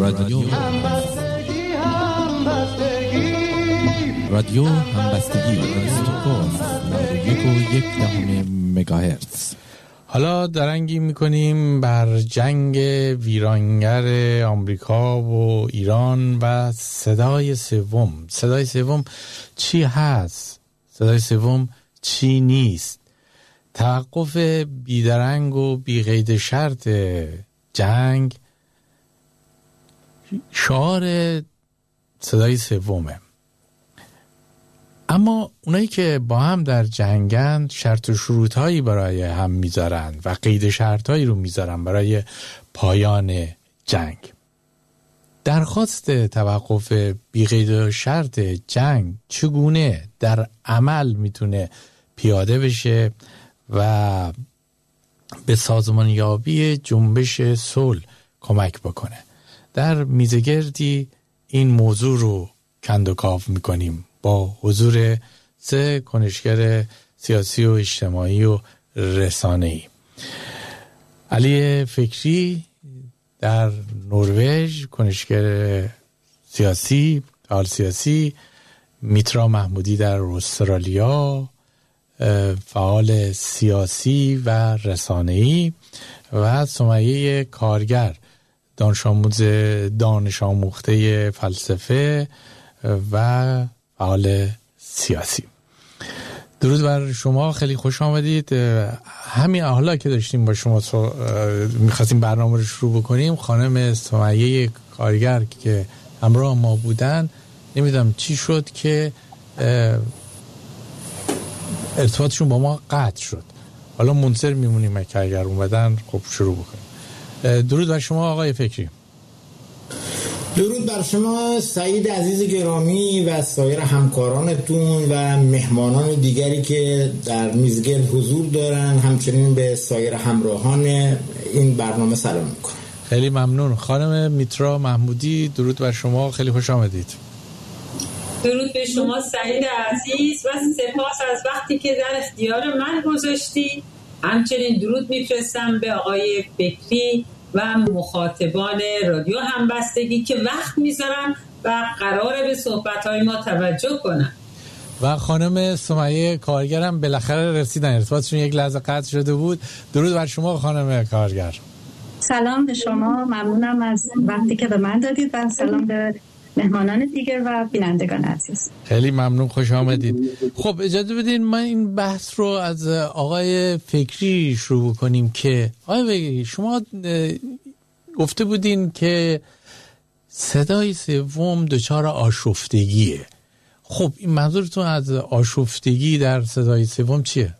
رادیو همبستگی 91.1 مگاهرتز. حالا درنگی میکنیم بر جنگ ویرانگر آمریکا و ایران و صدای سوم. صدای سوم چی هست؟ صدای سوم چی نیست؟ توقف بیدرنگ و بیقید شرط جنگ شعار صدای سومه. اما اونایی که با هم در جنگن شرط و شروطهایی برای هم میذارن و قید شرطهایی رو میذارن برای پایان جنگ. درخواست توقف بیقید شرط جنگ چگونه در عمل میتونه پیاده بشه و به سازمانیابی جنبش صلح کمک بکنه؟ در میزگردی این موضوع رو کندوکاو میکنیم با حضور 3 کنشگر سیاسی و اجتماعی و رسانه‌ای. علی فکری در نروژ کنشگر سیاسی، سیاسی، میترا محمودی در استرالیا فعال سیاسی و رسانه‌ای و سمیه کارگر دانش آموخته فلسفه و فعال سیاسی. درود بر شما، خیلی خوش آمدید. همین حالا که داشتیم با شما میخواستیم برنامه رو شروع بکنیم، خانم سمیه کارگر که همراه ما بودن، نمیدونم چی شد که ارتباطشون با ما قطع شد. حالا منتظر میمونیم که اگر اومدن خب شروع بکنیم. درود بر شما آقای فکری. درود بر شما سعید عزیز گرامی و سایر همکارانتون و مهمانان دیگری که در میزگرد حضور دارن، همچنین به سایر همراهان این برنامه سلام میکنم. خیلی ممنون. خانم میترا محمودی درود بر شما، خیلی خوش آمدید. درود به شما سعید عزیز و سپاس از وقتی که در اختیار من گذاشتی. همچنین درود میفرستم به آقای فکری و مخاطبان رادیو همبستگی که وقت میذارن و قراره به صحبت‌های ما توجه کنن. و خانم سمیه کارگرم بالاخره رسیدن، ارتباطشون یک لحظه قطع شده بود. درود بر شما خانم کارگر. سلام به شما، ممنونم از وقتی که به من دادید و سلام به مهمانان دیگر و بینندگان عزیز. خیلی ممنون، خوش آمدید. خب اجازه بدین من این بحث رو از آقای فکری شروع کنیم که آقای فکری شما گفته بودین که صدای سوم دچار آشفتگیه. خب این منظورتون از آشفتگی در صدای سوم چیه؟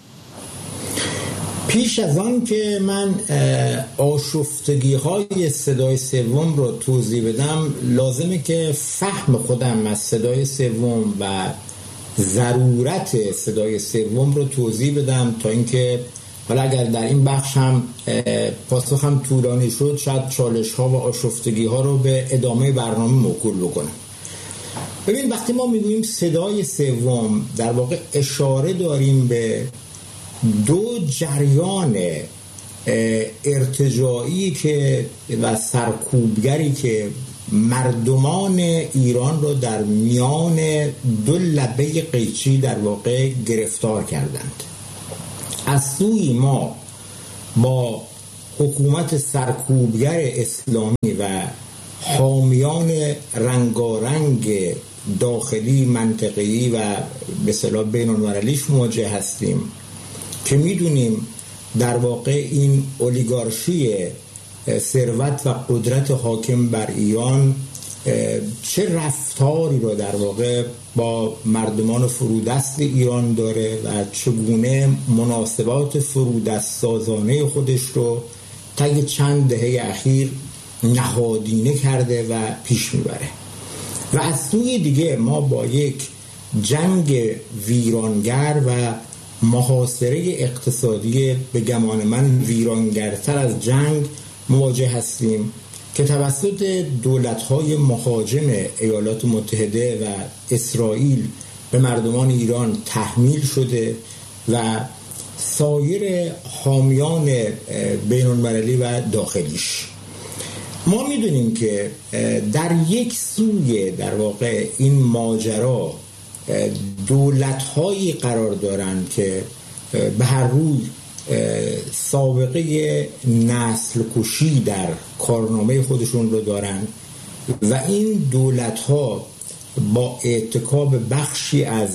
پیش از آن که من آشفتگی‌های صدای سوم رو توضیح بدم، لازمه که فهم خودم از صدای سوم و ضرورت صدای سوم رو توضیح بدم، تا اینکه حالا اگر در این بخش هم پاسخم طولانی شد شاید چالش‌ها و آشفتگی‌ها رو به ادامه برنامه موکول بکنم. ببین، وقتی ما میگوییم صدای سوم، در واقع اشاره داریم به 2 جریان ارتجاعی که و سرکوبگری که مردمان ایران رو در میان 2 لبه قیچی در واقع گرفتار کردند. از سوی ما با حکومت سرکوبگر اسلامی و حامیان رنگارنگ داخلی منطقه‌ای و به اصطلاح بین‌المللیش مواجه هستیم که میدونیم در واقع این اولیگارشی ثروت و قدرت حاکم بر ایران چه رفتاری رو در واقع با مردمان فرودست ایران داره و چگونه مناسبات فرودست سازانه خودش رو طی چند دهه اخیر نهادینه کرده و پیش میبره. و از سوی دیگه ما با یک جنگ ویرانگر و محاصره اقتصادی به گمان من ویرانگرتر از جنگ مواجه هستیم که توسط دولت‌های مهاجم ایالات متحده و اسرائیل به مردمان ایران تحمیل شده و سایر حامیان بین‌المللی و داخلیش. ما میدونیم که در یک سوی در واقع این ماجرا دولت‌هایی قرار دارند که به هر روی سابقه نسل کشی در کارنامه خودشون رو دارن و این دولت‌ها با اتکاب بخشی از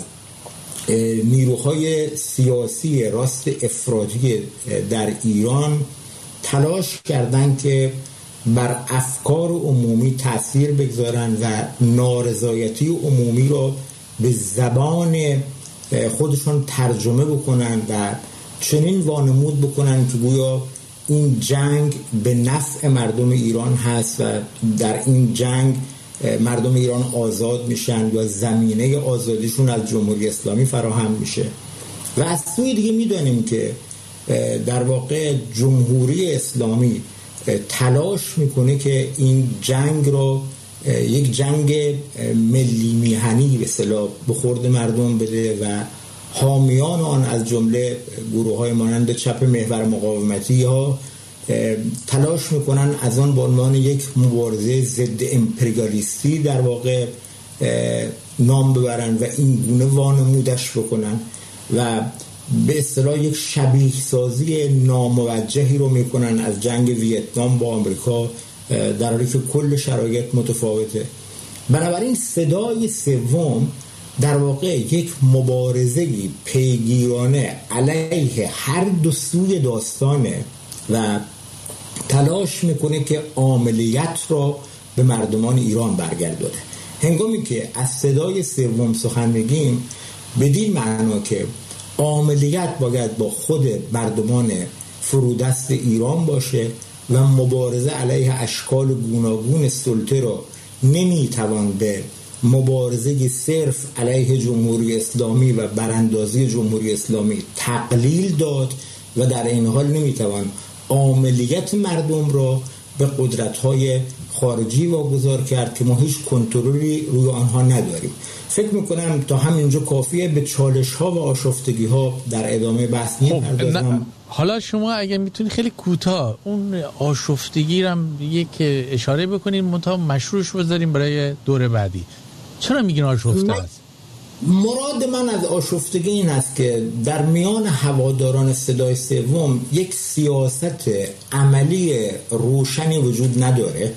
نیروهای سیاسی راست افراطی در ایران تلاش کردند که بر افکار عمومی تأثیر بگذارن و نارضایتی عمومی رو به زبان خودشون ترجمه بکنن و چنین وانمود بکنن که گویا این جنگ به نفع مردم ایران هست و در این جنگ مردم ایران آزاد میشن یا زمینه آزادیشون از جمهوری اسلامی فراهم میشه. و از سوی دیگه میدونیم که در واقع جمهوری اسلامی تلاش میکنه که این جنگ رو یک جنگ ملی میهنی به اصطلاح به خورد مردم بده و حامیان آن از جمله گروه‌های مانند چپ محور مقاومتی ها تلاش میکنن از آن به عنوان یک مبارزه ضد امپریالیستی در واقع نام ببرن و این گونه وانمودش بکنن و به اصطلاح یک شبیه سازی ناموجهی رو میکنن از جنگ ویتنام با آمریکا در حالی که کل شرایط متفاوته. بنابراین صدای سوم در واقع یک مبارزه پیگیرانه علیه هر دو سوی داستانه و تلاش میکنه که عاملیت را به مردمان ایران برگردونه. هنگامی که از صدای سوم سخن میگیم بدین معنا که عاملیت باید با خود مردمان فرودست ایران باشه و مبارزه علیه اشکال گوناگون سلطه را نمیتوان به مبارزه صرف علیه جمهوری اسلامی و براندازی جمهوری اسلامی تقلیل داد و در این حال نمیتوان عاملیت مردم را به قدرت‌های خارجی واگذار کرد که ما هیچ کنترلی روی آنها نداریم. فکر میکنم تا همینجا کافیه، به چالش‌ها و آشفتگی‌ها در ادامه بحث می‌پردازم. حالا شما اگه میتونی خیلی کوتاه اون آشفتگی رو یک اشاره بکنین منتها مشروعش بذاریم برای دور بعدی. چرا میگین آشفته است؟ مراد من از آشفتگی این است که در میان هواداران صدای سوم یک سیاست عملی روشنی وجود نداره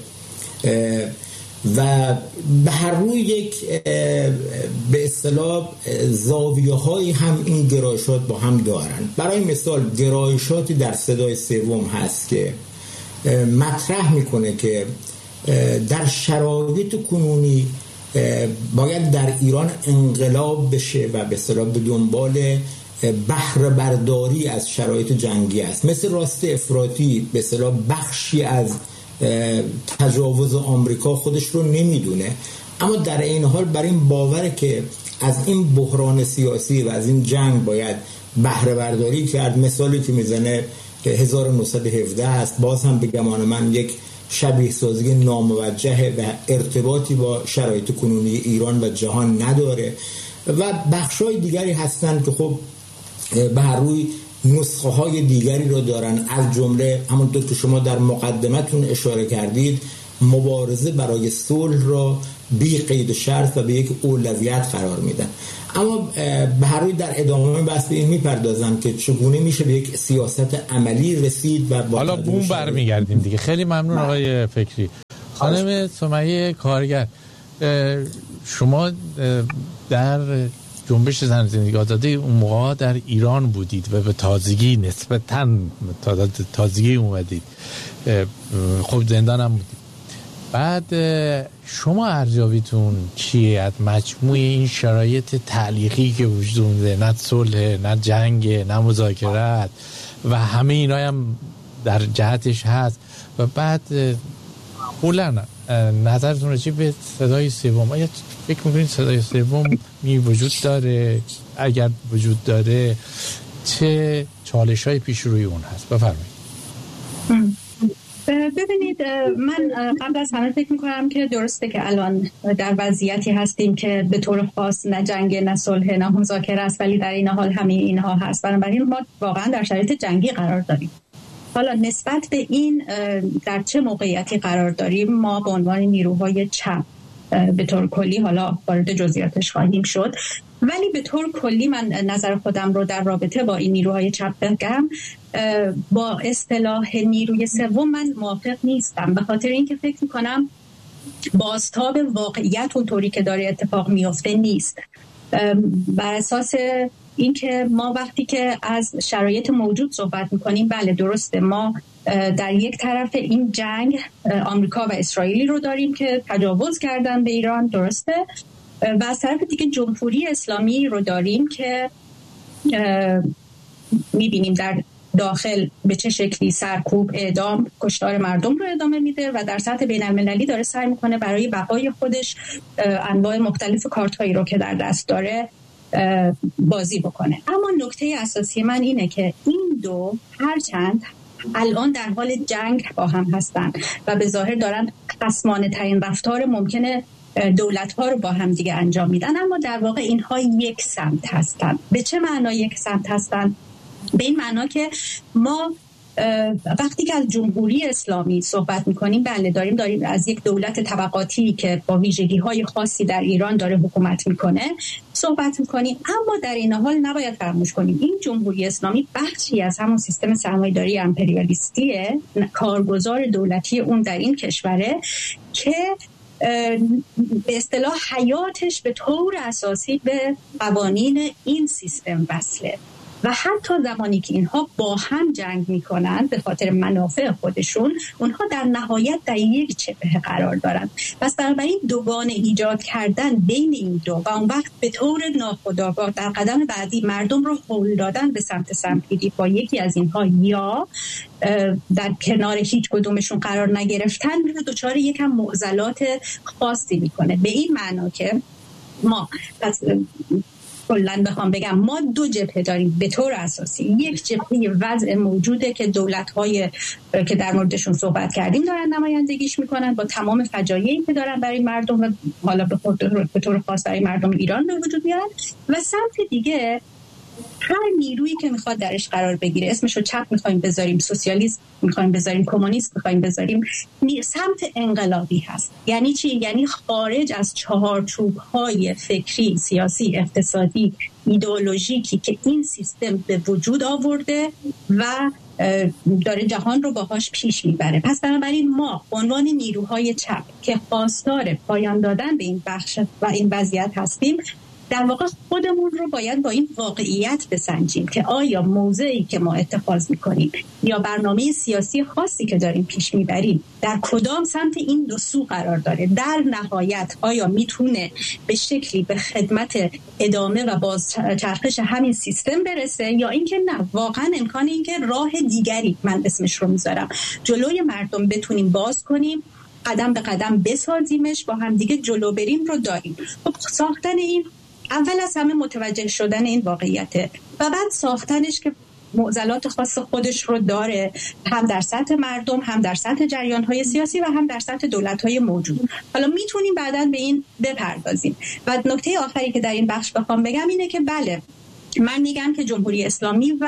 و به هر روی یک به اصطلاح زاویه‌هایی هم این گرایشات با هم دارن. برای مثال گرایشاتی در صدای سوم هست که مطرح میکنه که در شرایط کنونی باید در ایران انقلاب بشه و به اصطلاح به دنبال بهره برداری از شرایط جنگی است. مثل راست افراطی به اصطلاح بخشی از تجاوز آمریکا خودش رو نمیدونه، اما در این حال بر این باوره که از این بحران سیاسی و از این جنگ باید بهره برداری کرد. مثالی که میزنه 1917 است، باز هم به گمان من یک شبیه سازی ناموجه و ارتباطی با شرایط کنونی ایران و جهان نداره و بخشای دیگری هستند که خب به هر روی نسخه های دیگری رو دارن، از جمله همونطور که شما در مقدمتون اشاره کردید مبارزه برای صلح را بی قید شرط و به یک اولویت قرار میدن. اما به هر روی در ادامه بحث به این میپردازم که چگونه میشه به یک سیاست عملی رسید و حالا به اون برمیگردیم دیگه. خیلی ممنون آقای فکری. خانم سمیه کارگر، شما در جنبش زن زندگی آزادی اون موقع در ایران بودید و به تازگی نسبتاً تازگی اومدید، خب زندان هم بودید. بعد شما ارزیابیتون چیه از مجموع این شرایط تعلیقی که وجود اومده، نه صلح نه جنگ نه مذاکرات و همه اینا هم در جهتش هست، و بعد کلاً نظرتون راجع به صدای سوم، آیا فکر می‌کنید صدای سوم وجود داره؟ اگر وجود داره چه چالش‌های پیش روی اون هست؟ بفرمایید. ببینید، من قبل از همه فکر میکنم که درسته که الان در وضعیتی هستیم که به طور خاص نه جنگ نه صلح نه مذاکره است، ولی در این حال همه اینها هست. بنابراین ما واقعا در شرایط جنگی قرار داریم حالا نسبت به این در چه موقعیتی قرار داریم، ما به عنوان نیروهای چپ به طور کلی، حالا وارد جزئیاتش خواهیم شد، ولی به طور کلی من نظر خودم رو در رابطه با این نیروهای چپ بگم، با اصطلاح نیروی سوم من موافق نیستم، به خاطر اینکه فکر میکنم بازتاب واقعیت اونطوری که داره اتفاق میفته نیست. بر اساس اینکه ما وقتی که از شرایط موجود صحبت میکنیم، بله درسته، ما در یک طرف این جنگ آمریکا و اسرائیلی رو داریم که تجاوز کردن به ایران، درسته، و از طرف دیگه جمهوری اسلامی رو داریم که میبینیم در داخل به چه شکلی سرکوب، اعدام، کشتار مردم رو ادامه میده و در سطح بین المللی داره سعی میکنه برای بقای خودش انواع مختلف کارت‌هایی رو که در دست داره بازی بکنه. اما نکته اساسی من اینه که این دو هرچند الان در حال جنگ با هم هستن و به ظاهر دارن خصمانه ترین رفتار ممکنه دولت‌ها رو با هم دیگه انجام میدن، اما در واقع اینها یک سمت هستن. به چه معنا یک سمت هستن؟ به این معنا که ما وقتی که از جمهوری اسلامی صحبت میکنیم، بله داریم از یک دولت طبقاتی که با ویژگی‌های خاصی در ایران داره حکومت میکنه صحبت میکنیم، اما در این حال نباید فراموش کنیم این جمهوری اسلامی بخشی از همون سیستم سرمایه‌داری امپریالیستیه، کارگزار دولتی اون در این کشوره که به اصطلاح حیاتش به طور اساسی به قوانین این سیستم وصله و حتی زمانی که اینها با هم جنگ میکنن به خاطر منافع خودشون، اونها در نهایت در یک جبهه قرار دارن. پس بنابراین دوگانه ایجاد کردن بین این دو و اون وقت به طور ناخودآگاه در قدم بعدی مردم رو هول دادن به سمت سمپیدی با یکی از اینها یا در کنار هیچ کدومشون قرار نگرفتن رو دچار یکم معضلات خاصی میکنه. به این معنا که ما کلاً بخوام بگم ما دو جبهه داریم به طور اساسی. یک جبهه وضع موجوده که دولت‌های که در موردشون صحبت کردیم دارن نمایندگیش میکنن با تمام فجایعی که دارن برای مردم و حالا به طور خاص برای مردم ایران به وجود میارن، و سمت دیگه هر نیرویی که میخواد درش قرار بگیره، اسمشو چپ میخوایم بذاریم، سوسیالیست میخوایم بذاریم، کمونیست میخوایم بذاریم، سمت انقلابی هست. یعنی چی؟ یعنی خارج از چهارچوب‌های فکری، سیاسی، اقتصادی، ایدئولوژیکی که این سیستم به وجود آورده و داره جهان رو باهاش پیش میبره. پس بنابراین ما به عنوان نیروهای چپ که خواستار پایان دادن به این بخش و این وضعیت هستیم، در واقع خودمون رو باید با این واقعیت بسنجیم که آیا موضعی که ما اتخاذ میکنیم یا برنامه سیاسی خاصی که داریم پیش میبریم در کدام سمت این دو سو قرار داره. در نهایت آیا میتونه به شکلی به خدمت ادامه و بازچرخش همین سیستم برسه، یا اینکه نه، واقعا امکان این که راه دیگری، من اسمش رو میذارم، جلوی مردم بتونیم باز کنیم، قدم به قدم بسازیمش، با هم دیگه جلو بریم رو داریم. خب ساختن این اول از همه متوجه شدن این واقعیته و بعد ساختنش که معضلات خاص خودش رو داره، هم در سطح مردم، هم در سطح جریان‌های سیاسی و هم در سطح دولت‌های موجود. حالا میتونیم بعداً به این بپردازیم. و نکته آخری که در این بخش بخوام بگم اینه که بله، من میگم که جمهوری اسلامی و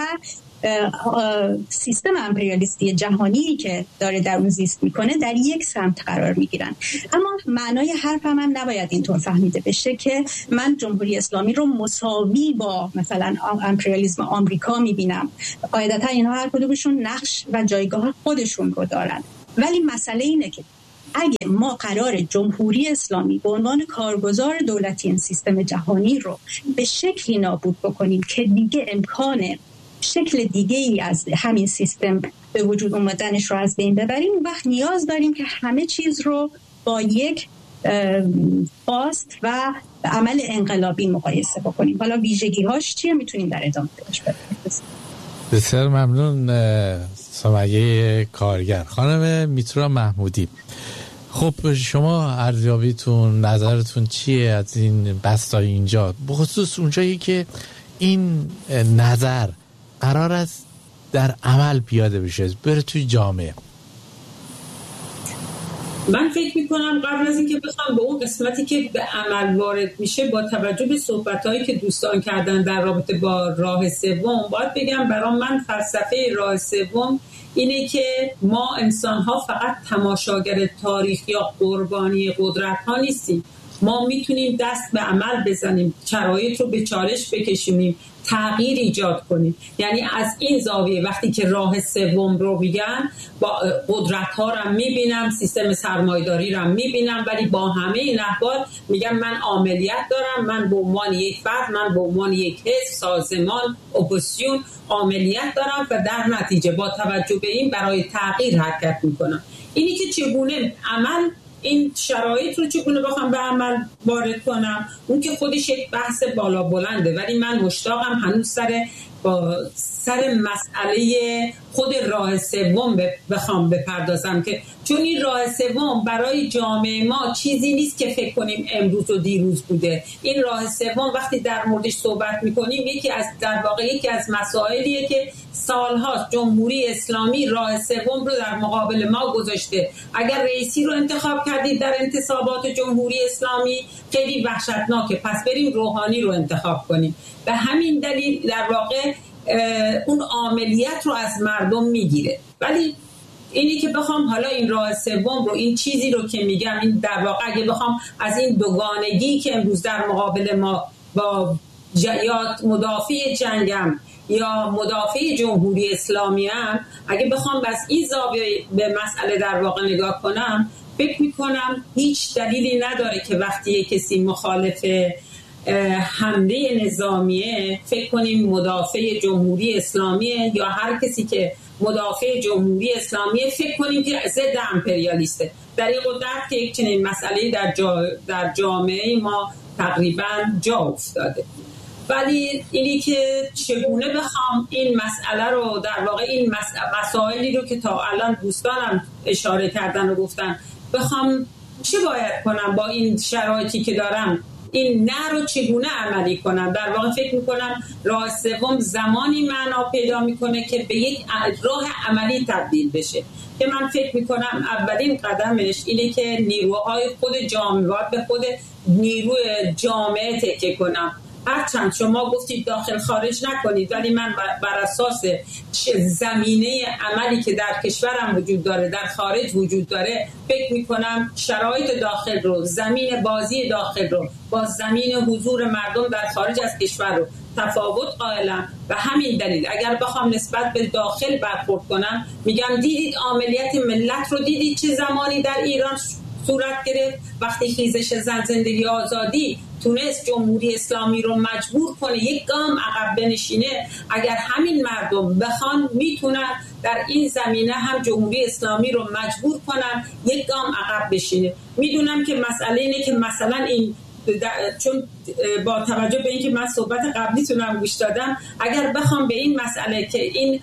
سیستم امپریالیستی جهانی که داره در اون زیست میکنه در یک سمت قرار میگیرن، اما معنای حرفم هم نباید اینطور فهمیده بشه که من جمهوری اسلامی رو مساوی با مثلا امپریالیسم آمریکا میبینم. قاعدتا اینها هر کدومشون نقش و جایگاه خودشون رو دارن، ولی مسئله اینه که اگه ما قرار جمهوری اسلامی به عنوان کارگزار دولتی این سیستم جهانی رو به شکلی نابود بکنیم که دیگه امکان شکل دیگه ای از همین سیستم به وجود اومدنش رو از بین ببریم، اون وقت نیاز داریم که همه چیز رو با یک خواست و عمل انقلابی مقایسه بکنیم. حالا ویژگی هاش چیه میتونیم در ادامه بهش بپردازیم. بسیار ممنون سمیه کارگر. خانم میترا محمودی، خب شما ارزیابیتون، نظرتون چیه از این بحث‌های اینجا، بخصوص اونجایی که این نظر قرار است در عمل پیاده بشه، بره توی جامعه؟ من فکر میکنم قبل از اینکه بخوام به اون قسمتی که به عمل وارد میشه، با توجه به صحبت‌هایی که دوستان کردن در رابطه با راه سوم، باید بگم برای من فلسفه راه سوم اینه که ما انسان‌ها فقط تماشاگر تاریخ یا قربانی قدرت‌ها نیستیم. ما میتونیم دست به عمل بزنیم، شرایط رو به چالش بکشونیم، تغییر ایجاد کنیم. یعنی از این زاویه وقتی که راه سوم رو میگن، با قدرت‌ها رو میبینم، سیستم سرمایه‌داری رو میبینم، ولی با همه این احوال میگم من عاملیت دارم، من به عنوان یک فرد، من به عنوان یک حزب، سازمان، اپوزیسیون عاملیت دارم و در نتیجه با توجه به این برای تغییر حرکت میکنم. اینی که چگونه عمل این شرایط رو چگونه بخوام به عمل وارد کنم، اون که خودش یک بحث بالا بلنده، ولی من مشتاقم هنوز سر مسئله خود راه سوم بخوام بپردازم، که چون این راه سوم برای جامعه ما چیزی نیست که فکر کنیم امروز و دیروز بوده. این راه سوم وقتی در موردش صحبت میکنیم، در واقع یکی از مسائلیه که سالهاست جمهوری اسلامی راه سوم رو در مقابل ما گذاشته. اگر رئیسی رو انتخاب کردید در انتصابات جمهوری اسلامی، خیلی وحشتناکه، پس بریم روحانی رو انتخاب کنیم. به همین دلیل در واقع اون عملیات رو از مردم میگیره. ولی اینی که بخوام حالا این راه سوم رو، این چیزی رو که میگم، این در واقع اگه بخوام از این دوگانگی که امروز در مقابل ما با یا مدافع جنگم یا مدافع جمهوری اسلامی هم، اگه بخوام از این زاویه به مسئله در واقع نگاه کنم، فکر میکنم هیچ دلیلی نداره که وقتی کسی مخالف حمله نظامیه فکر کنیم مدافع جمهوری اسلامیه، یا هر کسی که مدافع جمهوری اسلامیه فکر کنیم که ضد امپریالیسته. در این قدرت که یک چنین مسئله در جامعه ما تقریبا جا افتاده. ولی اینی که چگونه بخوام این مسئله رو در واقع این مسائلی رو که تا الان دوستانم اشاره کردن و گفتن، بخوام چه باید کنم با این شرایطی که دارم، این نه رو چگونه عملی کنم. در واقع فکر میکنم راه سوم زمانی معنا پیدا میکنه که به یک راه عملی تبدیل بشه، که من فکر میکنم اولین قدمش اینه که نیروهای خود جامعه باید به خود نیروی جامعه تکیه کنم. هرچند شما گفتید داخل خارج نکنید، ولی من بر اساس زمینه عملی که در کشورم وجود داره، در خارج وجود داره، فکر میکنم شرایط داخل رو، زمین بازی داخل رو با زمین حضور مردم در خارج از کشور رو تفاوت قائلم. و همین دلیل اگر بخوام نسبت به داخل برخورد کنم، میگم دیدید عملیات ملت رو دیدید چه زمانی در ایران صورت گرفت، وقتی خیزش زن زندگی آزادی تونست جمهوری اسلامی رو مجبور کنه یک گام عقب بنشینه. اگر همین مردم بخوان میتونن در این زمینه هم جمهوری اسلامی رو مجبور کنن یک گام عقب بشینه. میدونم که مسئله اینه که مثلا این چون با توجه به اینکه من صحبت قبلیتونم گوش دادم، اگر بخوام به این مسئله که این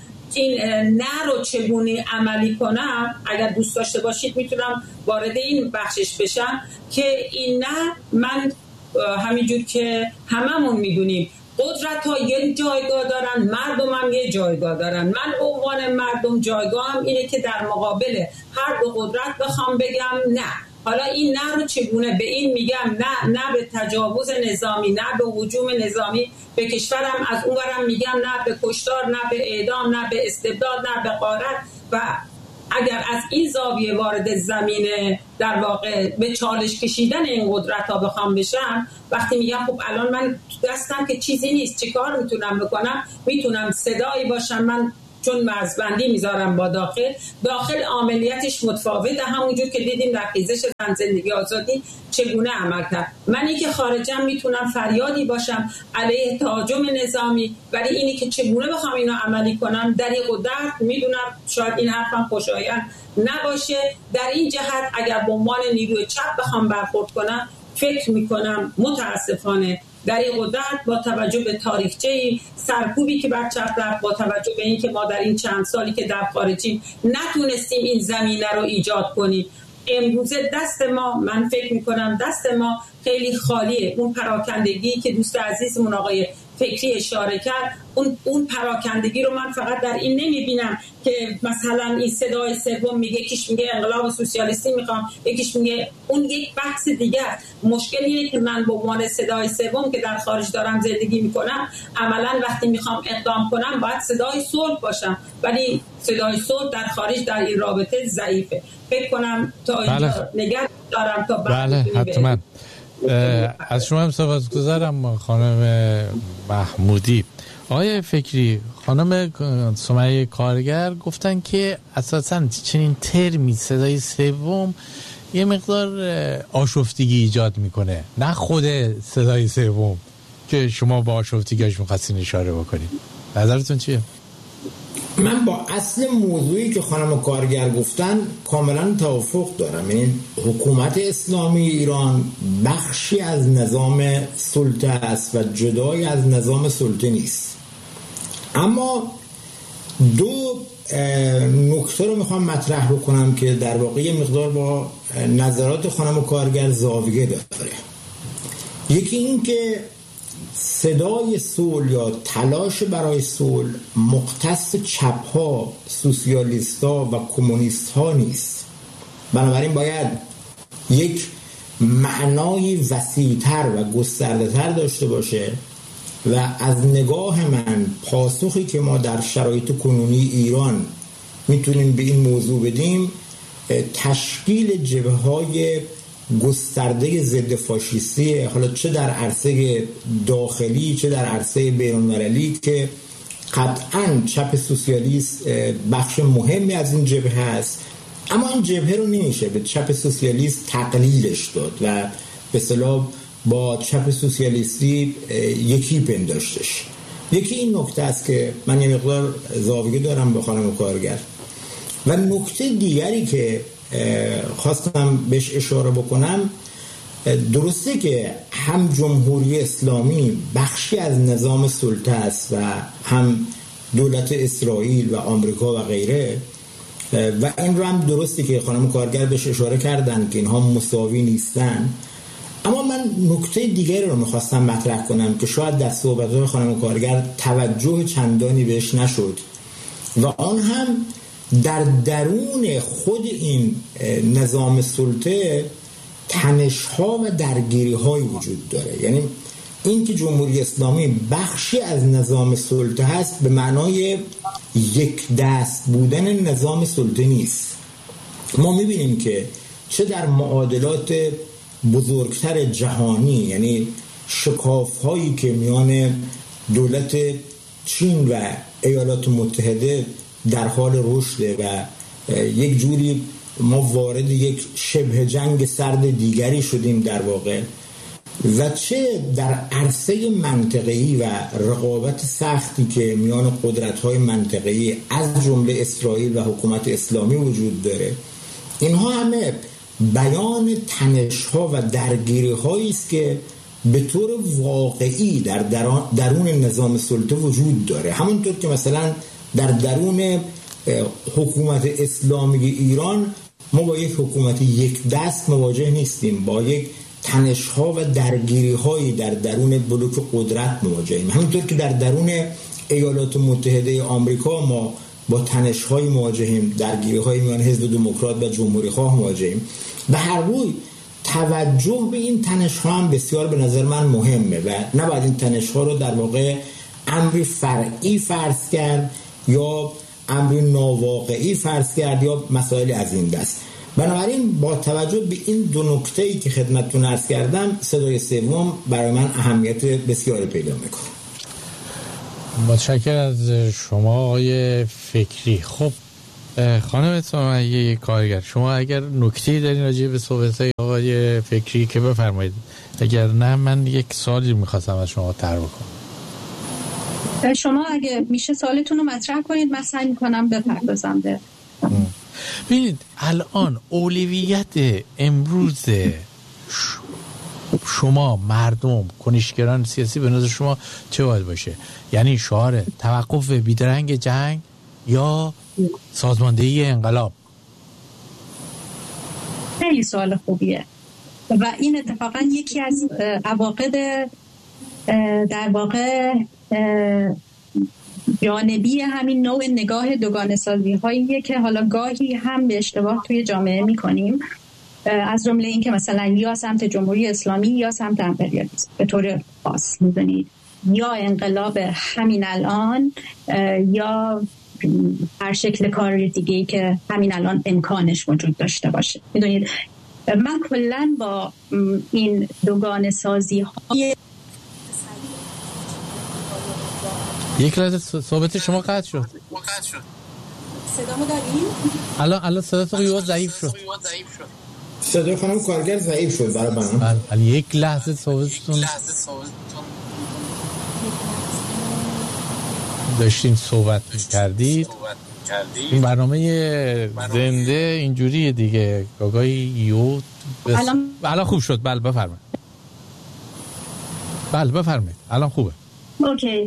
نه رو چگونه عملی کنم، اگر دوست داشته باشید میتونم وارد این بخشش بشم که این نه، من همینجور که هممون میدونیم قدرت ها یک جایگاه دارن، مردم هم یک جایگاه دارن. من به عنوان مردم جایگاهم اینه که در مقابل هر دو قدرت بخوام بگم نه. حالا این نه رو چگونه به این میگم؟ نه به تجاوز نظامی، نه به هجوم نظامی به کشورم، از اونورم میگم نه به کشتار، نه به اعدام، نه به استبداد، نه به غارت. و اگر از این زاویه وارد زمینه در واقع به چالش کشیدن این قدرت ها بخوام بشم، وقتی میگم خب الان من دستم که چیزی نیست، چه کار میتونم بکنم؟ میتونم صدایی باشم. من چون مرزبندی میذارم با داخل عملیاتش متفاوته، همونجور که دیدیم در خیزش زن زندگی آزادی چگونه عمل کرد. منی که خارجم میتونم فریادی باشم علیه تهاجم نظامی، ولی اینی که چگونه بخوام اینو عملی کنم در این قدرت میدونم شاید این حرفم خوشایند نباشه. در این جهت اگر به عنوان نیروی چپ بخوام برخورد کنم، فکر میکنم متاسفانه در این قدرت با توجه به تاریخچه سرکوبی که بر چپ رفت، با توجه به این که ما در این چند سالی که در خارجیم نتونستیم این زمینه رو ایجاد کنیم، امروزه دست ما، من فکر میکنم دست ما خیلی خالیه. اون پراکندگی که دوست عزیزمون آقای فکری اشاره کرد، اون پراکندگی رو من فقط در این نمیبینم که مثلا این صدای سوم میگه، یکیش میگه انقلاب سوسیالیستی میخوام، یکیش میگه، اون یک بحث دیگه است. مشکل اینه که من به عنوان صدای سوم که در خارج دارم زندگی میکنم، عملا وقتی میخوام اقدام کنم باید صدای صلح باشم، ولی صدای صلح در خارج در این رابطه ضعیفه. فکر کنم تا اینجا نگه دارم تا بعد. بله حتما. از شما هم سپاسگزارم خانم محمودی. آقای فکری، خانم سمیه کارگر گفتن که اساساً چنین ترمی صدای سوم یه مقدار آشفتگی ایجاد میکنه، نه خود صدای سوم که شما با آشفتگیش میخواستین اشاره بکنید. نظرتون چیه؟ من با اصل موضوعی که خانم کارگر گفتن کاملا توافق دارم. یعنی حکومت اسلامی ایران بخشی از نظام سلطه است و جدای از نظام سلطه نیست. اما دو نکته رو میخوام مطرح بکنم که در واقع یه مقدار با نظرات خانم کارگر زاویه داره. یکی این که صدای صلح یا تلاش برای صلح مختص چپ‌ها، سوسیالیست‌ها و کمونیست‌ها نیست. بنابراین باید یک معنای وسیع‌تر و گسترده‌تر داشته باشه و از نگاه من پاسخی که ما در شرایط کنونی ایران میتونیم به این موضوع بدیم تشکیل جبهه‌های گسترده ضد فاشیستی، حالا چه در عرصه داخلی چه در عرصه بین‌المللی، که قطعاً چپ سوسیالیست بخش مهمی از این جبهه است، اما این جبهه رو نمیشه به چپ سوسیالیست تقلیلش داد و به اصطلاح با چپ سوسیالیستی یکی پنداشتش. یکی این نکته است که من یه مقدار زاویه دارم به خانم کارگر. و نکته دیگری که خواستم بهش اشاره بکنم، درسته که هم جمهوری اسلامی بخشی از نظام سلطه است و هم دولت اسرائیل و آمریکا و غیره، و این رو هم درسته که خانم کارگر بهش اشاره کردن که اینها مساوی نیستن. اما من نکته دیگری رو میخواستم مطرح کنم که شاید در صحبت‌های خانم کارگر توجه چندانی بهش نشد، و آن هم در درون خود این نظام سلطه تنش‌ها و درگیری‌های وجود داره. یعنی این که جمهوری اسلامی بخشی از نظام سلطه هست به معنای یک دست بودن نظام سلطه نیست. ما می‌بینیم که چه در معادلات بزرگتر جهانی، یعنی شکاف‌هایی که میان دولت چین و ایالات متحده در حال رشد و یک جوری ما وارد یک شبه جنگ سرد دیگری شدیم در واقع، و چه در عرصه منطقه‌ای و رقابت سختی که میان قدرت‌های منطقه‌ای از جمله اسرائیل و حکومت اسلامی وجود داره، اینها همه بیان تنش‌ها و درگیری‌هایی است که به طور واقعی در درون نظام سلطه وجود داره. همونطور که مثلا در درون حکومت اسلامی ایران ما با یک حکومت یک دست مواجه نیستیم، با یک تنش‌ها و درگیری‌هایی در درون بلوک قدرت مواجهیم. همونطور که در درون ایالات متحده آمریکا ما با تنش‌های مواجهیم، درگیری‌های میان حزب دموکرات و جمهوری‌خواه مواجهیم. به هر روی توجه به این تنش‌ها هم بسیار به نظر من مهمه و نباید این تنش‌ها رو در واقع امری فرعی فرض کرد یا امری ناواقعی فرض کرد یا مسائل از این دست. بنابراین با توجه به این دو نکته‌ای که خدمتتون عرض کردم، صدای سوم برای من اهمیت بسیاری پیدا میکنه. متشکرم از شما آقای فکری. خب خانم سمیه کارگر، شما اگر نکته‌ای دارین راجع به صحبت‌های آقای فکری که بفرمایید، اگر نه من یک سوالی می‌خواستم از شما طرح کنم. شما اگه میشه سوالتون رو مطرح کنید، من سعی می‌کنم بپردازم به. ببینید الان اولویت امروز شما مردم، کنشگران سیاسی به نظر شما چه باید باشه؟ یعنی شعار توقف بیدرنگ جنگ یا سازماندهی انقلاب؟ خیلی سوال خوبیه و این اتفاقا یکی از عواقب در واقع جانبی همین نوع نگاه دوگانه سازی هاییه که حالا گاهی هم به اشتباه توی جامعه میکنیم، از جمله این که مثلا یا سمت جمهوری اسلامی یا سمت امپریالیسم به طور خاص، میدونید، یا انقلاب همین الان یا هر شکل کار دیگه‌ای که همین الان امکانش وجود داشته باشه. میدونید من کلاً با این دوگانه سازی های یک لحظه صحبت شما قطع شد. صدامو دارین؟ الان صداتون یه ضعیف شد. صدای خانم کارگر ضعیف شد برای من. بله یک لحظه صحبتتون داشتین صحبت می‌کردید. این برنامه زنده اینجوریه دیگه، گاگای یو الان خوب شد. بله بفرمایید. بله بفرمایید الان خوبه. اوکی.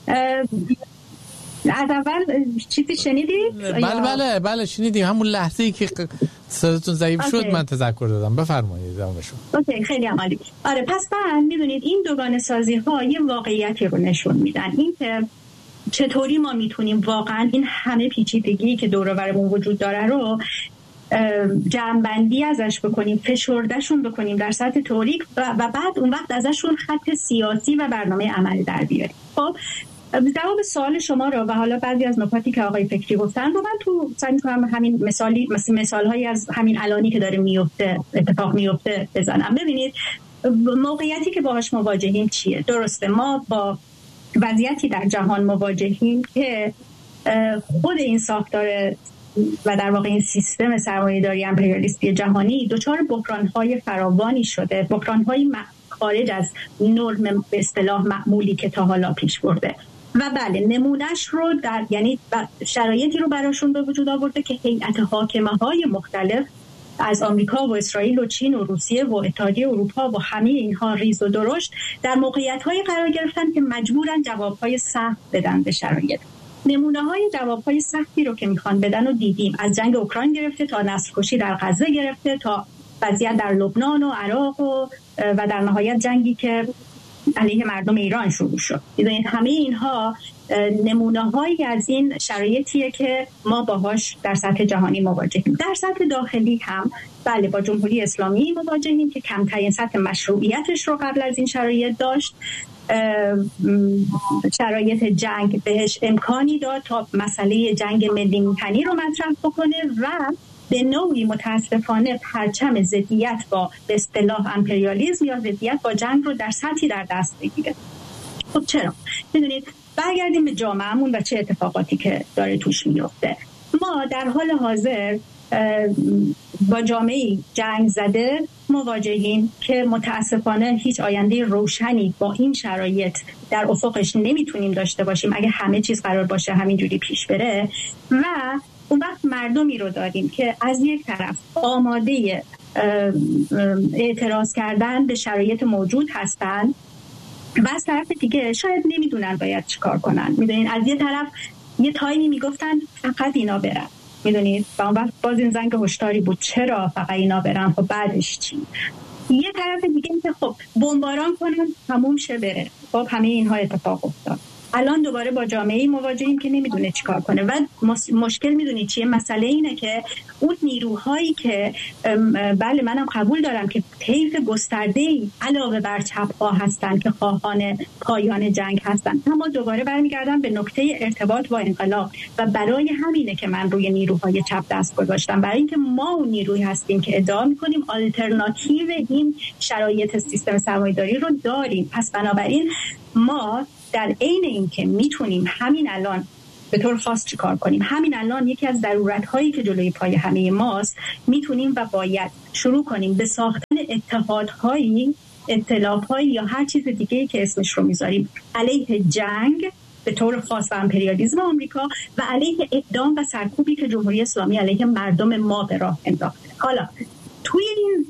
از اول چیزی شنیدید؟ بله شنیدیم. همون لحظه‌ای که صداتون ضعیف شد من تذکر دادم. بفرمایید ادامه‌شو. اوکی خیلی عالی. آره پس میدونید این دوگانه سازی ها یه واقعیتی رو نشون میدن، این که چطوری ما میتونیم واقعا این همه پیچیدگی که دور و برمون وجود داره رو جمع‌بندی ازش بکنیم، فشردهشون بکنیم در سطح تئوریک و بعد اون وقت ازشون خط سیاسی و برنامه عملی در بیاریم. خب جواب سوال شما رو و حالا بعضی از نکاتی که آقای فکری گفتن رو من تو سعی می‌کنم همین مثال‌هایی از همین الانی که داره اتفاق میفته بزنم. ببینید موقعیتی که باهاش مواجهیم چیه؟ درسته ما با وضعیتی در جهان مواجهیم که خود این ساختار و در واقع این سیستم سرمایه‌داری امپریالیستی جهانی دچار بحران‌های فراوانی شده، بحران‌های خارج از نرم به اصطلاح معمولی که تا حالا پیش برده و بله نمونهش رو یعنی شرایطی رو براشون به وجود آورده که هیئت حاکمه‌های مختلف از آمریکا و اسرائیل و چین و روسیه و اتحادیه اروپا و همه اینها ریز و درشت در موقعیت‌های قرار گرفتن که مجبورن جواب‌های سخت بدن به شرایط. نمونه‌های جواب‌های سختی رو که میخوان بدن و دیدیم، از جنگ اوکراین گرفته تا نسل‌کشی در غزه گرفته تا وضعیت در لبنان و عراق و در نهایت جنگی که علیه مردم ایران شروع شد. ببینید همه اینها نمونه‌هایی از این شرایطیه که ما باهاش در سطح جهانی مواجهیم. در سطح داخلی هم بله با جمهوری اسلامی مواجهیم که کمترین سطح مشروعیتش رو قبل از این شرایط داشت. شرایط جنگ بهش امکانی داد تا مسئله جنگ ملی میهنی رو مطرح بکنه و به نوعی متاسفانه پرچم ضدیت با به اصطلاح امپریالیسم یا ضدیت با جنگ رو در سطحی در دست بگیره. خب چرا؟ میدونید برگردیم به جامعهمون و چه اتفاقاتی که داره توش میفته. ما در حال حاضر با جامعه جنگ زده مواجهیم که متاسفانه هیچ آینده روشنی با این شرایط در افقش نمیتونیم داشته باشیم اگه همه چیز قرار باشه همینجوری پیش بره و اون وقت مردمی رو داریم که از یک طرف آماده اعتراض کردن به شرایط موجود هستن و از طرف دیگه شاید نمیدونن باید چی کار کنن. میدونین از یه طرف یه تایمی میگفتن فقط اینا برن، میدونید و اون وقت باز این زنگ هشداری بود چرا فقط اینا برن، خب بعدش چی؟ یه طرف دیگه که خب بمباران کنن تموم شه بره. خب همه اینها اتفاق افتاد. الان دوباره با جامعه‌ای مواجهیم که نمیدونه چیکار کنه و مشکل میدونید چیه؟ مسئله اینه که اون نیروهایی که بله منم قبول دارم که طیف گسترده‌ای علاوه بر چپ‌ها هستن که خواهان پایان جنگ هستن، اما دوباره برمیگردم به نکته ارتباط با انقلاب و برای همینه که من روی نیروهای چپ دست گذاشتم، برای اینکه ما اون نیرویی هستیم که ادعا می‌کنیم آلترناتیو این شرایط سیستم سرمایه‌داری رو داریم. پس بنابراین ما در عین اینکه میتونیم همین الان به طور خاص چی کار کنیم، همین الان یکی از ضرورت‌هایی که جلوی پای همه ماست، میتونیم و باید شروع کنیم به ساختن اتحادهایی، ائتلاف‌هایی یا هر چیز دیگه‌ای که اسمش رو میذاریم علیه جنگ به طور خاص و امپریالیسم آمریکا و علیه اعدام و سرکوبی که جمهوری اسلامی علیه مردم ما به راه انداخته. حالا توی این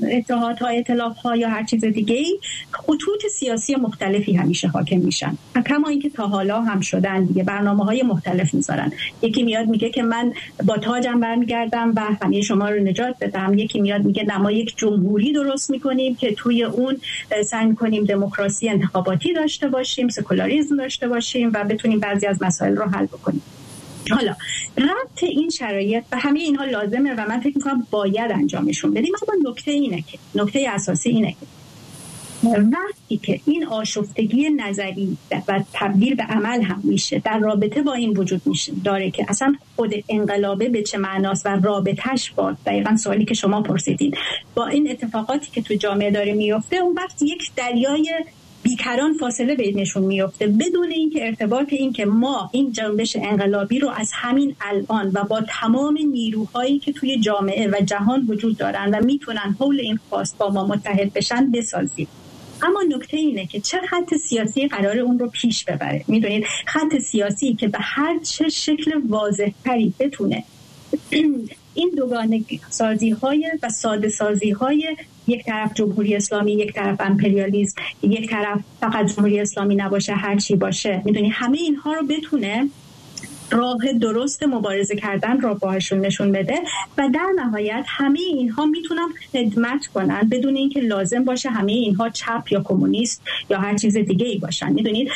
اتحادها، ائتلاف‌ها یا هر چیز دیگه‌ای، خطوط سیاسی مختلفی همیشه حاکم میشن، کما اینکه تا حالا هم شدن دیگه. برنامه‌های مختلف میذارن. یکی میاد میگه که من با تاجم برمیگردم و همه شما رو نجات بدم. یکی میاد میگه نه ما یک جمهوری درست میکنیم که توی اون سعی میکنیم دموکراسی انتخاباتی داشته باشیم، سکولاریسم داشته باشیم و بتونیم بعضی از مسائل رو حل بکنیم. حالا ربط این شرایط و همه اینها لازمه و من فکر میکنم باید انجامشون بدیم. اما نکته اساسی اینه که وقتی که این آشفتگی نظری و تبدیل به عمل هم میشه، در رابطه با این وجود میشه داره که اصلا خود انقلابه به چه معناست و رابطهش با دقیقاً سوالی که شما پرسیدین با این اتفاقاتی که تو جامعه داره میفته، اون وقت یک دریای بیکران فاصله بینشون میفته، بدون اینکه ارتباط این که ما این جنبش انقلابی رو از همین الان و با تمام نیروهایی که توی جامعه و جهان وجود دارن و میتونن حول این خواست با ما متحد بشن بسازیم. اما نکته اینه که چه خط سیاسی قراره اون رو پیش ببره. میدونید خط سیاسی که به هر چه شکل واضح‌تری بتونه این دوگانه سازی‌های و ساده سازی‌های یک طرف جمهوری اسلامی، یک طرف امپریالیسم، یک طرف فقط جمهوری اسلامی نباشه، هر چی باشه، میدونی همه اینها رو بتونه راه درست مبارزه کردن رو باهاشون نشون بده و در نهایت همه اینها میتونن خدمت کنن بدون اینکه لازم باشه همه اینها چپ یا کمونیست یا هر چیز دیگه ای باشن. میدونید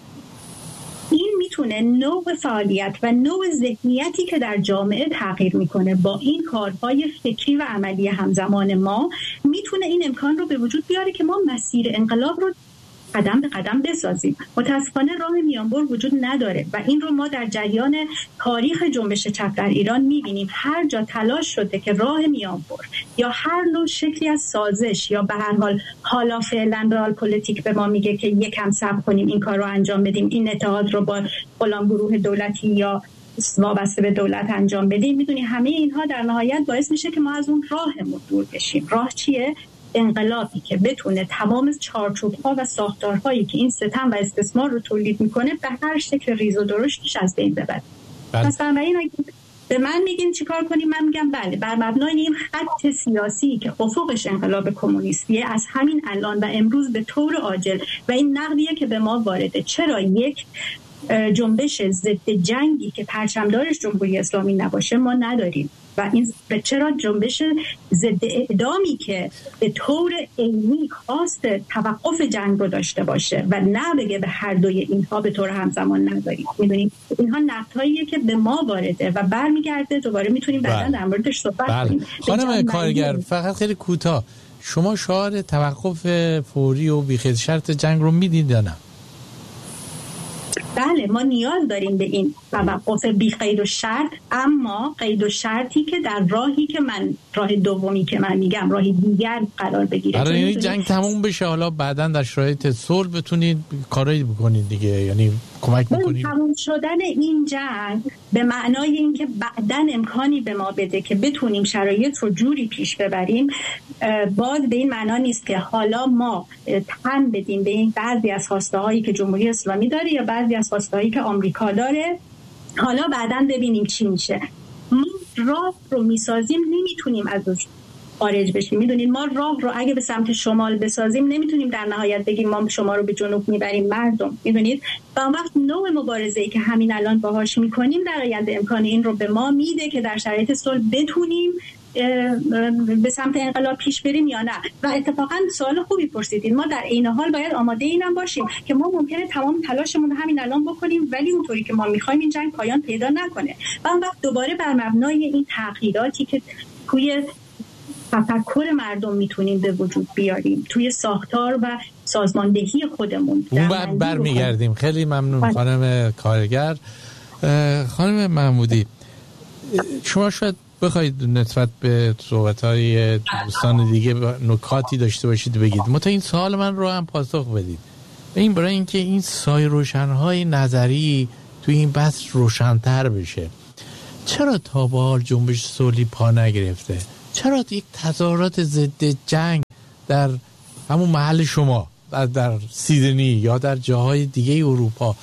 این میتونه نوع فعالیت و نوع ذهنیتی که در جامعه تغییر میکنه با این کارهای فکری و عملی همزمان ما میتونه این امکان رو به وجود بیاره که ما مسیر انقلاب رو قدم به قدم بسازیم. متاسفانه راه میانبر وجود نداره و این رو ما در جریان تاریخ جنبش چپ در ایران میبینیم. هر جا تلاش شده که راه میانبر یا هر نوع شکلی از سازش یا به هر حال حالا فعلا رئال پلیتیک به ما میگه که یکم صبر کنیم این کار رو انجام بدیم، این اتحاد رو با فلان گروه دولتی یا وابسته به دولت انجام بدیم، میدونی همه اینها در نهایت باعث میشه که ما از اون راهمون دور بشیم. راه چیه؟ انقلابی که بتونه تمام چارچوب‌ها و ساختارهایی که این ستم و استثمار رو تولید میکنه به هر شکل ریز و درشتش از بین ببره. پس بنابراین اگه به من میگین چیکار کنیم، من میگم بله، بر مبنای این خط سیاسی که افقش انقلاب کمونیستیه از همین الان و امروز به طور عاجل و این نقدیه که به ما وارده، چرا یک جنبش ضد جنگی که پرچمدارش جمهوری اسلامی نباشه ما نداریم و این چرا جنبش ضد اعدامی که به طور عینی خواست توقف جنگ رو داشته باشه و نه بگه به هر دوی اینها به طور همزمان نداریم. میدونیم اینها نقدهاییه که به ما وارده و برمیگرده دوباره میتونیم بعدا در موردش صحبت کنیم. خانم کارگر فقط خیلی کوتاه، شما شعار توقف فوری و بیخود شرط جنگ رو میدید یا نه؟ بله، ما نیاز داریم به این توقف بی قید و شرط، اما قید و شرطی که در راهی که من راه دومی که من میگم راهی دیگر قرار بگیره. برای این جنگ تموم بشه، حالا بعداً در شرایط صلح بتونید کارایی بکنید دیگه، یعنی کمک بکنید. تموم شدن این جنگ به معنای اینکه بعداً امکانی به ما بده که بتونیم شرایط رو جوری پیش ببریم، باز به این معنا نیست که حالا ما تن بدیم به این بعضی از خواسته هایی که جمهوری اسلامی داره یا بعضی از خواسته هایی که آمریکا داره، حالا بعداً ببینیم چی میشه. ما راه رو میسازیم، نمیتونیم از خارج بشیم. میدونید ما راه رو اگه به سمت شمال بسازیم نمیتونیم در نهایت بگیم ما شما رو به جنوب میبریم مردم. میدونید و اون وقت نوع مبارزه‌ای که همین الان باهاش میکنیم در آینده امکان این رو به ما میده که در شرایط صلح بتونیم به سمت انقلاب پیش بریم یا نه. و اتفاقا سوال خوبی پرسیدید. ما در عین حال باید آماده اینم باشیم که ما ممکنه تمام تلاشمون رو همین الان بکنیم ولی اونطوری که ما میخوایم این جنگ پایان پیدا نکنه و اون وقت دوباره بر مبنای این تغییراتی که توی تفکر مردم میتونیم به وجود بیاریم، توی ساختار و سازماندهی خودمون اون بعد برمیگردیم. خیلی ممنون خانم کارگر. خانم محمودی، شما شاید بخواید نسبت به صحبت‌های دوستان دیگه نکاتی داشته باشید بگید، متا این سوال من رو هم پاسخ بدید. این برای اینکه این سایه روشن‌های نظری توی این بحث روشن‌تر بشه، چرا تا به حال جنبش صلحی پا نگرفته؟ چرا یک تظاهرات ضد جنگ در همون محل شما در سیدنی یا در جاهای دیگه اروپا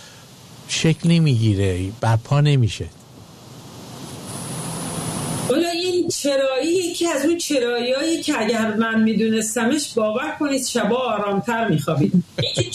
شکل نمیگیره، برپا نمیشه؟ حالا این چرایی یکی از اون چراییایی که اگر من میدونستمش باور کنید شبا آرامتر میخوابید.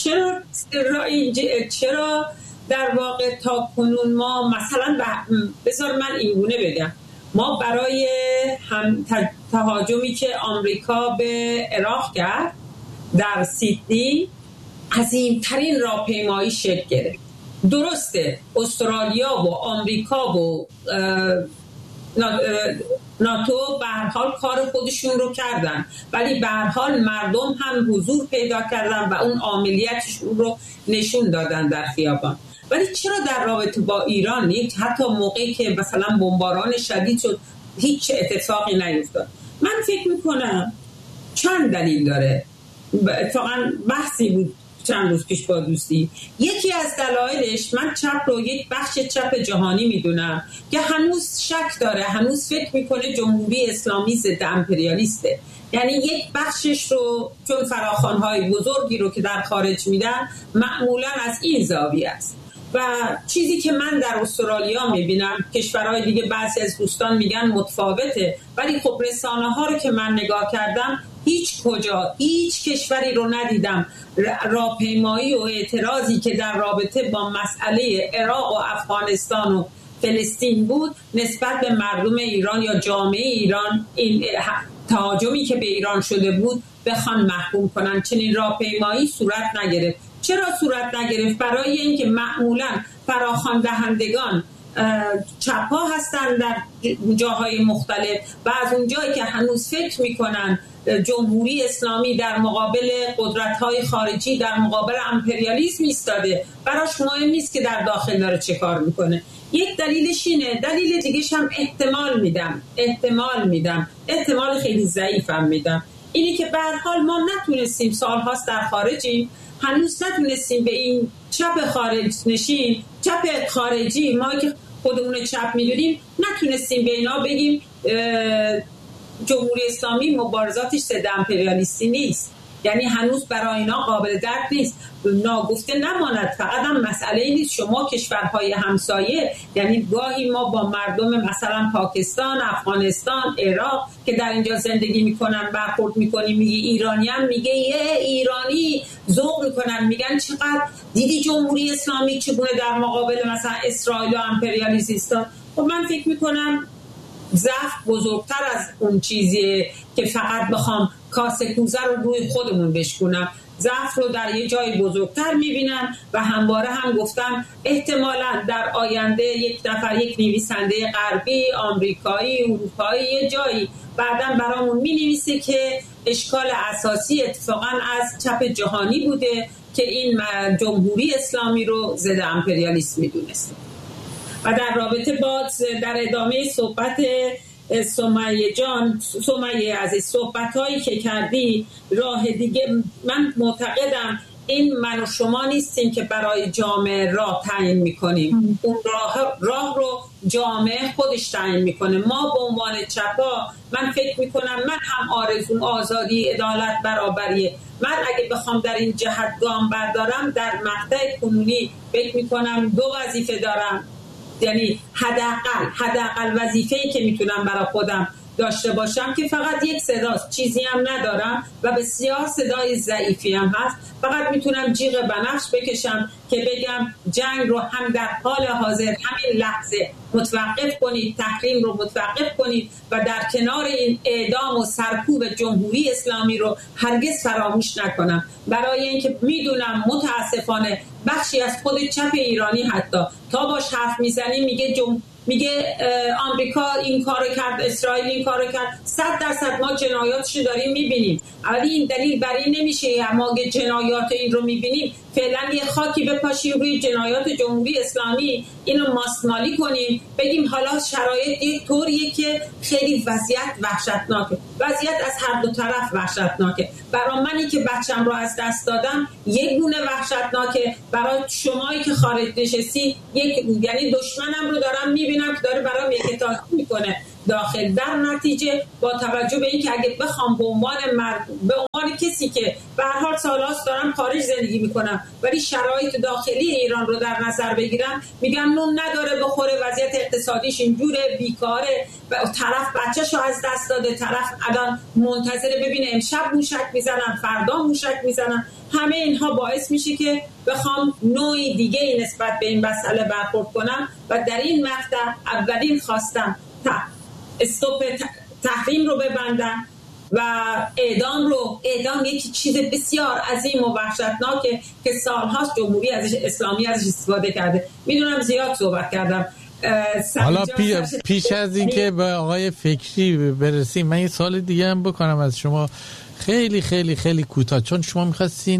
چرا در واقع تا کنون ما مثلا بذار من اینگونه بگم، ما برای تهاجمی که آمریکا به عراق کرد در سیدنی عظیمترین راهپیمایی شکل گرفت. درسته استرالیا و آمریکا و ناتو به هر حال کار خودشون رو کردن، ولی به هر حال مردم هم حضور پیدا کردن و اون عاملیتشون رو نشون دادن در خیابان. ولی چرا در رابطه با ایران حتی موقعی که مثلا بمباران شدید شد هیچ اتفاقی نیفتاد؟ من فکر میکنم چند دلیل داره. اتفاقا بحثی بود چند روز پیش با دوستی. یکی از دلایلش، من چپ رو یک بخش چپ جهانی میدونم که هنوز شک داره، هنوز فکر میکنه جمهوری اسلامی ضد امپریالیسته. یعنی یک بخشش رو چون فراخوان‌های بزرگی رو که در خارج میدن معمولا از این زاویه است. و چیزی که من در استرالیا میبینم، کشورهای دیگه بعضی از دوستان میگن متفاوته، ولی خب رسانه ها رو که من نگاه کردم هیچ کشوری رو ندیدم راهپیمایی و اعتراضی که در رابطه با مسئله عراق و افغانستان و فلسطین بود نسبت به مردم ایران یا جامعه ایران این تهاجمی که به ایران شده بود بخوان محکوم کنن. چنین راهپیمایی صورت نگرفت. چرا صورت نگرفت؟ برای اینکه معمولا فراخوان دهندگان چپ ها هستن در جاهای مختلف و از اون جایی که هنوز فکر میکنن جمهوری اسلامی در مقابل قدرت‌های خارجی، در مقابل امپریالیسم ایستاده، براش مهم نیست که در داخل داره چه کار میکنه. یک دلیلش اینه. دلیل دیگه‌ش هم احتمال خیلی ضعیفم میدم، اینی که به هر حال ما نتونستیم، سال‌هاست در خارجیم، هنوز نتونستیم به این چپ خارجی ما که خودمون چپ میدونیم نتونستیم به اینا بگیم جمهوری اسلامی مبارزاتش ضد امپریالیستی نیست. یعنی هنوز برای اینا قابل درک نیست. ناگفته نماند، فقط هم مسئله نیست شما کشورهای همسایه، یعنی گاهی ما با مردم مثلا پاکستان، افغانستان، عراق که در اینجا زندگی میکنن برخورد میکنیم، میگه ایرانی هم میگه یه ایرانی ذوق میکنن، میگن چقدر دیدی جمهوری اسلامی چگونه در مقابل مثلا اسرائیل و امپریالیسم ایستاد. خب من فکر میکنم ضعف بزرگتر از اون چیزیه که فقط بخوام کاسه کوزه رو روی خودمون بشکنم. ضعف رو در یه جای بزرگتر میبینم و همواره هم گفتم احتمالاً در آینده یک نویسنده غربی، آمریکایی، اروپایی یه جایی بعداً برامون مینویسه که اشکال اساسی اتفاقاً از چپ جهانی بوده که این جمهوری اسلامی رو ضد امپریالیسم میدونسته. و در رابطه با در ادامه صحبت سمیه عزیز، صحبت‌هایی که کردی، راه دیگه من معتقدم این من و شما نیستیم که برای جامعه راه تعیین میکنیم، اون راه رو جامعه خودش تعیین میکنه. ما به عنوان چپا من فکر میکنم، من هم آرزوم آزادی، عدالت، برابریه. من اگه بخوام در این جهت گام بردارم در مقطع کنونی فکر میکنم دو وظیفه دارم، یعنی حداقل وظیفه‌ای که میتونم برای خودم داشته باشم که فقط یک صداست، چیزی هم ندارم و بسیار صدای ضعیفی هم هست. فقط میتونم جیغ بنفش بکشم که بگم جنگ رو هم در حال حاضر همین لحظه متوقف کنید، تحریم رو متوقف کنید و در کنار این اعدام و سرکوب جمهوری اسلامی رو هرگز فراموش نکنم. برای اینکه میدونم متاسفانه بخشی از خود چپ ایرانی حتی تا باش حرف میزنی میگه آمریکا این کارو کرد، اسرائیل این کارو کرد. 100% ما جنایاتش داریم میبینیم، ولی این دلیل بر این نمیشه ما که جنایات این رو میبینیم فعلا یه خاکی بپاشیم روی جنایات جمهوری اسلامی، اینو ماستمالی کنیم، بگیم حالا شرایط یک طوریه که خیلی وضعیت وحشتناکه. وضعیت از هر دو طرف وحشتناکه. برای منی که بچم رو از دست دادم یک گونه وحشتناکه، برای شمایی که خارج نشستی یعنی دشمنم رو دارم میبینم که داره برام یک اطاعت میکنه. داخل. در نتیجه با توجه به اینکه اگه بخوام به عنوان کسی که به هر حال سال‌هاست دارم خارج زندگی میکنم ولی شرایط داخلی ایران رو در نظر بگیرم، میگم نون نداره بخوره، وضعیت اقتصادیش اینجوره، بیکاره، طرف بچه‌شو از دست داده، طرف الان منتظره ببینه امشب موشک میزنن فردا موشک میزنن. همه اینها باعث میشه که بخوام نوعی دیگه نسبت به این مسئله برخورد کنم و در این مقطع اولین خواستم استوپ تحریم رو ببندم و اعدام یکی چیز بسیار عظیم و وحشتناکه که سالهاست جمهوری اسلامی ازش استفاده کرده. میدونم زیاد صحبت کردم. حالا پیش از این که به آقای فکری برسیم، من یه سوال دیگه هم بکنم از شما، خیلی خیلی خیلی کوتاه، چون شما میخواستین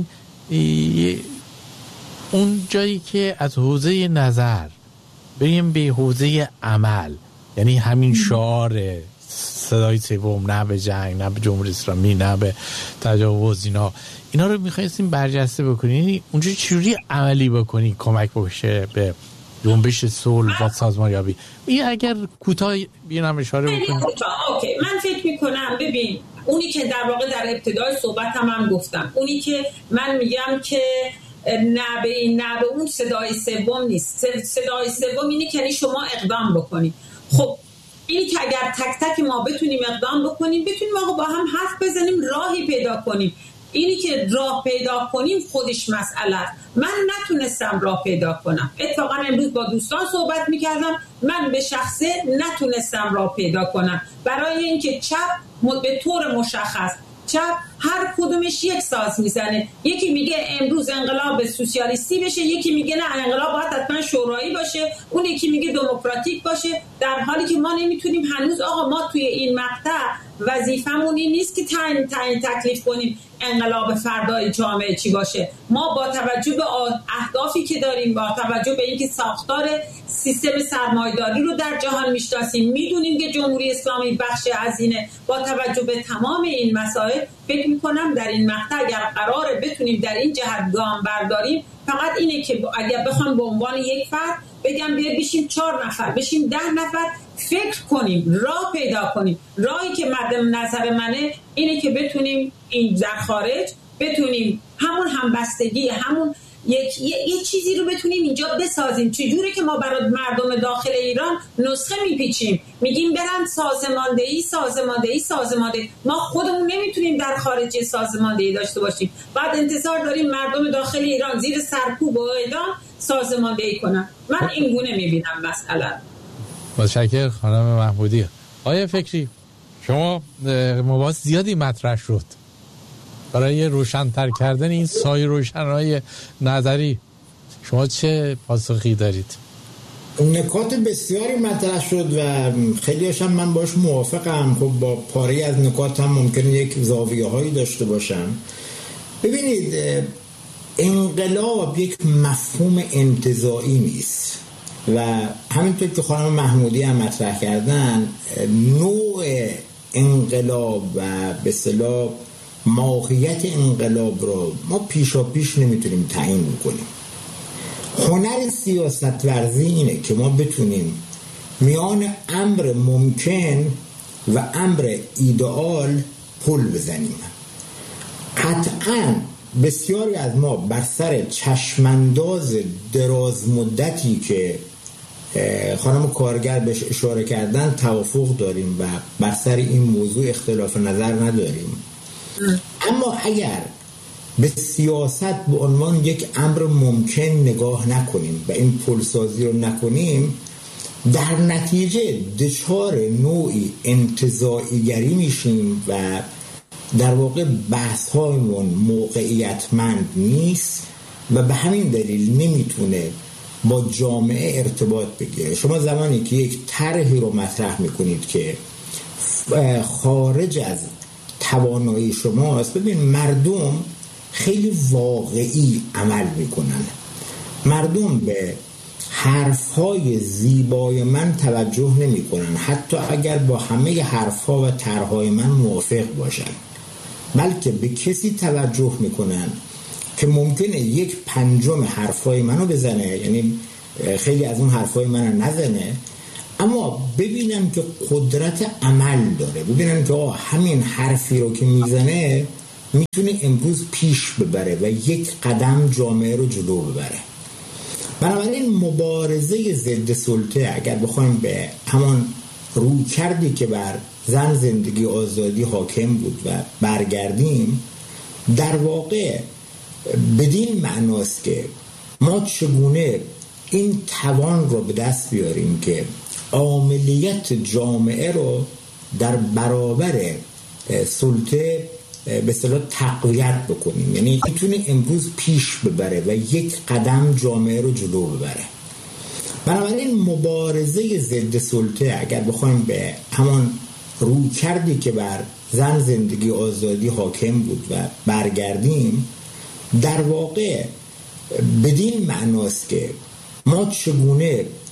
اون جایی که از حوزه نظر بریم به حوزه عمل، یعنی همین شعار صدای سوم، نه به جنگ، نه به جمهوری اسلامی، نه به تجاوز، اینا رو میخواستیم برجسته بکنین، یعنی اونجا چجوری عملی بکنین کمک بشه به جنبش صلح و سازمانیابی؟ اگر کوتاه بینم اشاره بکنیم. اوکی، من فکر میکنم ببین اونی که در واقع در ابتدای صحبتم هم گفتم، اونی که من میگم که نه به اون صدای سوم نیست. صدای سوم اینه که شما اقدام بکنید. خب اینی که اگر تک تک ما بتونیم اقدام بکنیم، بتونیم با هم حرف بزنیم، راهی پیدا کنیم. اینی که راه پیدا کنیم خودش مسئله است. من نتونستم راه پیدا کنم. اتفاقا امروز با دوستان صحبت میکردم، من به شخصه نتونستم راه پیدا کنم، برای اینکه چپ به طور مشخص چپ هر کدومش یک ساز میزنه. یکی میگه امروز انقلاب سوسیالیستی بشه، یکی میگه نه انقلاب باید حتما شورایی باشه، اون یکی میگه دموکراتیک باشه، در حالی که ما نمیتونیم هنوز ما توی این مقطع وظیفمون این نیست که تعیین تکلیف کنیم انقلاب فردای جامعه چی باشه. ما با توجه به اهدافی که داریم، با توجه به اینکه ساختار سیستم سرمایه‌داری رو در جهان میشناسیم، میدونیم که جمهوری اسلامی بخش از اینه، با توجه به تمام این مسائل فکر میکنم در این مقطع اگر قراره بتونیم در این جهت گام برداریم، فقط اینه که اگر بخوام به عنوان یک فرد بگم بشیم 4 نفر، بشیم 10 نفر، فکر کنیم، راه پیدا کنیم. راهی که مد نظر منه اینه که بتونیم این در خارج بتونیم همون همبستگی، همون یک چیزی رو بتونیم اینجا بسازیم. چجوری که ما برای مردم داخل ایران نسخه میپیچیم، میگیم برن سازماندهی. ما خودمون نمیتونیم در خارج سازماندهی داشته باشیم، بعد انتظار داریم مردم داخل ایران زیر سرکوب و اعدام سازماندهی کنن. من این گونه میبینم مسئله. متشکرم خانم محمودی. آیا فکری شما مباحث زیادی مطرح شد برای روشن‌تر کردن این سایه روشن‌های نظری، شما چه پاسخی دارید؟ نکات بسیاری مطرح شد و خیلی هاشم من باش موافقم. خب با پاره از نکات هم ممکنه یک زاویه هایی داشته باشم. ببینید، انقلاب یک مفهوم انتزاعی نیست و همینطور که خانم محمودی هم مطرح کردن، نوع انقلاب و به اصطلاح ماهیت انقلاب رو ما پیشا پیش نمیتونیم تعیین کنیم. هنر سیاست ورزی اینه که ما بتونیم میان امر ممکن و امر ایدئال پل بزنیم. قطعاً بسیاری از ما بر سر چشمانداز دراز مدتی که خانم کارگر بهش اشاره کردن توافق داریم و بر سر این موضوع اختلاف نظر نداریم. اما اگر به سیاست به عنوان یک امر ممکن نگاه نکنیم و این پلسازی رو نکنیم، در نتیجه دچار نوعی انتزاعیگری میشیم و در واقع بحث هایمون موقعیتمند نیست و به همین دلیل نمیتونه با جامعه ارتباط بگیره. شما زمانی که یک طرحی رو مطرح میکنید که خارج از توانایی شماست، ببین مردم خیلی واقعی عمل میکنن. مردم به حرفهای زیبای من توجه نمی کنن، حتی اگر با همه حرفها و طرحهای من موافق باشن، بلکه به کسی توجه میکنن که ممکنه 1/5 حرفهای منو بزنه، یعنی خیلی از اون حرفهای منو نزنه، اما ببینن که قدرت عمل داره، ببینن که همین حرفی رو که میزنه میتونه امروز پیش ببره و یک قدم جامعه رو جلو ببره. بنابراین مبارزه ضد سلطه اگر بخوایم به همان روی کردی که بر زن، زندگی، آزادی حاکم بود و برگردیم، در واقع بدین معناست که ما چگونه این توان رو به دست بیاریم که عاملیت جامعه رو در برابر سلطه به اصطلاح تقویت بکنیم، یعنی میتونه امروز پیش ببره و یک قدم جامعه رو جلو ببره. بنابراین مبارزه ضد سلطه اگر بخوایم به همان روی کردی که بر زن، زندگی، آزادی حاکم بود و برگردیم، در واقع بدین معناست که ما چگونه